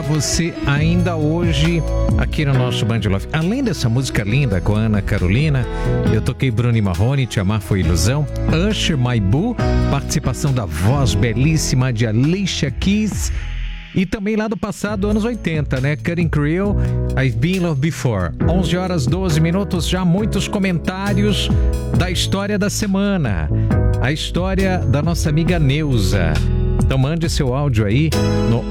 você ainda hoje aqui no nosso Band Love. Além dessa música linda com a Ana Carolina, eu toquei Bruno e Marrone, Te Amar Foi Ilusão, Usher, My Boo, participação da voz belíssima de Alicia Keys, e também lá do passado, anos 80, né? Cutting Creole, I've Been in Love Before. 11 horas 12 minutos, já muitos comentários da história da semana. A história da nossa amiga Neuza. Então mande seu áudio aí no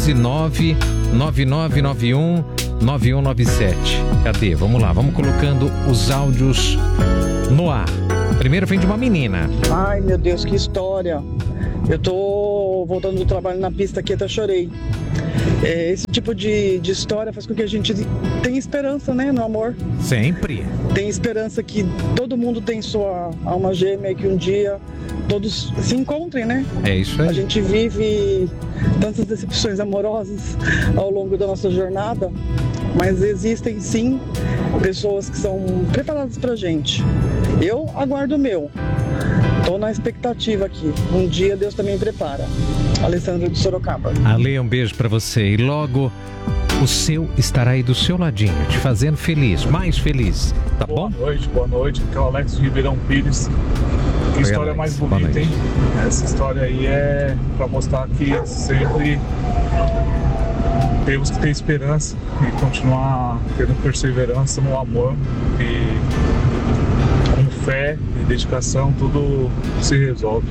11999919197. Cadê? Vamos lá, vamos colocando os áudios no ar. Primeiro vem de uma menina. Ai, meu Deus, que história. Eu tô voltando do trabalho na pista aqui, até chorei. Esse tipo de história faz com que a gente tenha esperança, né, no amor. Sempre. Tem esperança que todo mundo tem sua alma gêmea e que um dia todos se encontrem, né? É isso aí. A gente vive tantas decepções amorosas ao longo da nossa jornada, mas existem sim pessoas que são preparadas pra gente. Eu aguardo o meu. Tô na expectativa aqui. Um dia Deus também prepara. Alessandra de Sorocaba. Ale, um beijo pra você. E logo o seu estará aí do seu ladinho, te fazendo feliz, mais feliz. Tá bom? Boa noite. Aqui é o Alex de Ribeirão Pires. Que história Alex, mais bonita, hein? Essa história aí é pra mostrar que sempre temos que ter esperança e continuar tendo perseverança no amor e com fé e dedicação tudo se resolve.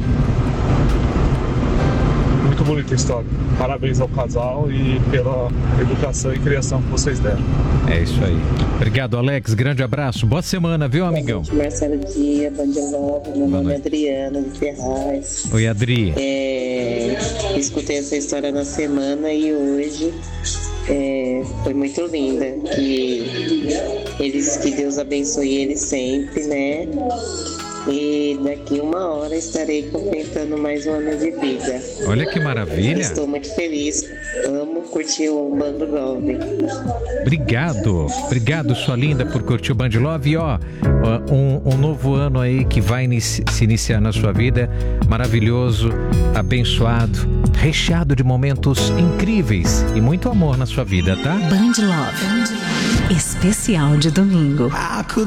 Muito bonita a história. Parabéns ao casal e pela educação e criação que vocês deram. É isso aí. Obrigado, Alex. Grande abraço. Boa semana, viu, amigão? Boa noite, Marcelo Dia, Band Love. Meu nome é Adriana de Ferraz. Oi, Adri. Escutei essa história na semana e hoje foi muito linda. Que Deus abençoe eles sempre, né? E daqui uma hora estarei completando mais um ano de vida. Olha que maravilha. Estou muito feliz. Amo curtir o Band Love. Obrigado, sua linda, por curtir o Band Love. E um novo ano aí que vai se iniciar na sua vida. Maravilhoso, abençoado, recheado de momentos incríveis e muito amor na sua vida, tá? Band Love. Especial de domingo.